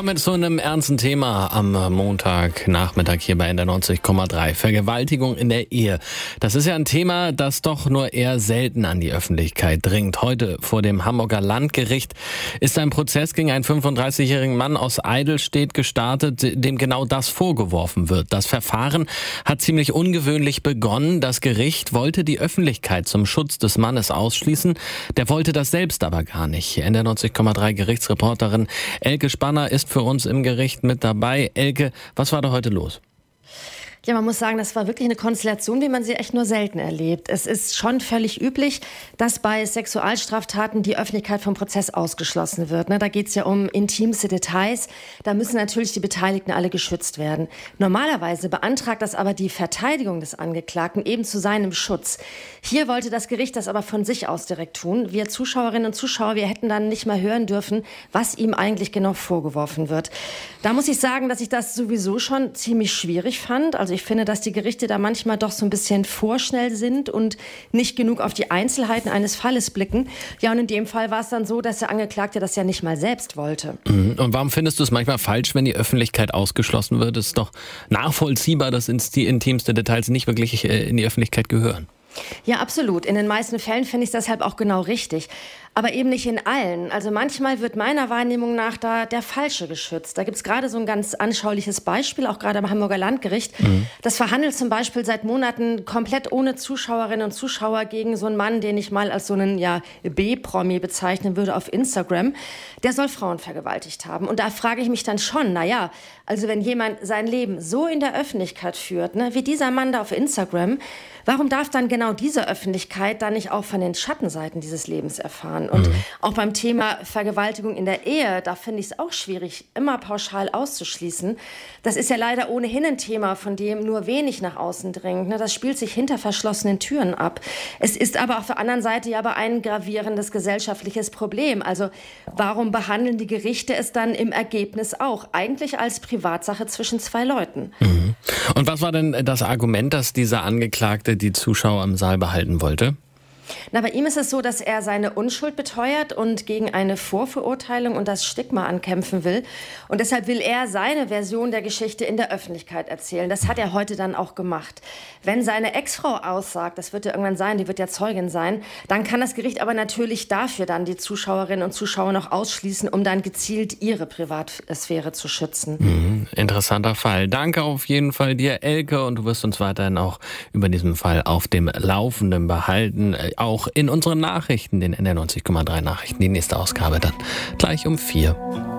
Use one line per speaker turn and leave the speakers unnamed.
Kommen wir zu einem ernsten Thema am Montagnachmittag hier bei NDR 90,3. Vergewaltigung in der Ehe. Das ist ja ein Thema, das doch nur eher selten an die Öffentlichkeit dringt. Heute vor dem Hamburger Landgericht ist ein Prozess gegen einen 35-jährigen Mann aus Eidelstedt gestartet, dem genau das vorgeworfen wird. Das Verfahren hat ziemlich ungewöhnlich begonnen. Das Gericht wollte die Öffentlichkeit zum Schutz des Mannes ausschließen. Der wollte das selbst aber gar nicht. NDR 90,3 Gerichtsreporterin Elke Spanner ist für uns im Gericht mit dabei. Elke, was war da heute los?
Ja, man muss sagen, das war wirklich eine Konstellation, wie man sie echt nur selten erlebt. Es ist schon völlig üblich, dass bei Sexualstraftaten die Öffentlichkeit vom Prozess ausgeschlossen wird. Da geht es ja um intimste Details. Da müssen natürlich die Beteiligten alle geschützt werden. Normalerweise beantragt das aber die Verteidigung des Angeklagten eben zu seinem Schutz. Hier wollte das Gericht das aber von sich aus direkt tun. Wir Zuschauerinnen und Zuschauer, wir hätten dann nicht mal hören dürfen, was ihm eigentlich genau vorgeworfen wird. Da muss ich sagen, dass ich das sowieso schon ziemlich schwierig fand. Also ich finde, dass die Gerichte da manchmal doch so ein bisschen vorschnell sind und nicht genug auf die Einzelheiten eines Falles blicken. Ja, und in dem Fall war es dann so, dass der Angeklagte das ja nicht mal selbst wollte.
Und warum findest du es manchmal falsch, wenn die Öffentlichkeit ausgeschlossen wird? Es ist doch nachvollziehbar, dass die intimste Details nicht wirklich in die Öffentlichkeit gehören.
Ja, absolut. In den meisten Fällen finde ich es deshalb auch genau richtig. Aber eben nicht in allen. Also manchmal wird meiner Wahrnehmung nach da der Falsche geschützt. Da gibt es gerade so ein ganz anschauliches Beispiel, auch gerade am Hamburger Landgericht. Das verhandelt zum Beispiel seit Monaten komplett ohne Zuschauerinnen und Zuschauer gegen so einen Mann, den ich mal als so einen B-Promi bezeichnen würde auf Instagram. Der soll Frauen vergewaltigt haben. Und da frage ich mich dann schon, also wenn jemand sein Leben so in der Öffentlichkeit führt, wie dieser Mann da auf Instagram, warum darf dann genau diese Öffentlichkeit dann nicht auch von den Schattenseiten dieses Lebens erfahren? Und auch beim Thema Vergewaltigung in der Ehe, da finde ich es auch schwierig, immer pauschal auszuschließen. Das ist ja leider ohnehin ein Thema, von dem nur wenig nach außen dringt. Das spielt sich hinter verschlossenen Türen ab. Es ist aber auf der anderen Seite aber ein gravierendes gesellschaftliches Problem. Also warum behandeln die Gerichte es dann im Ergebnis auch eigentlich als Privatsache zwischen zwei Leuten?
Und was war denn das Argument, dass dieser Angeklagte die Zuschauer im Saal behalten wollte?
Bei ihm ist es so, dass er seine Unschuld beteuert und gegen eine Vorverurteilung und das Stigma ankämpfen will. Und deshalb will er seine Version der Geschichte in der Öffentlichkeit erzählen. Das hat er heute dann auch gemacht. Wenn seine Ex-Frau aussagt, das wird ja irgendwann sein, die wird ja Zeugin sein, dann kann das Gericht aber natürlich dafür dann die Zuschauerinnen und Zuschauer noch ausschließen, um dann gezielt ihre Privatsphäre zu schützen.
Interessanter Fall. Danke auf jeden Fall dir, Elke, und du wirst uns weiterhin auch über diesen Fall auf dem Laufenden behalten. Auch in unseren Nachrichten, den NDR 90,3 Nachrichten, die nächste Ausgabe dann gleich um 4.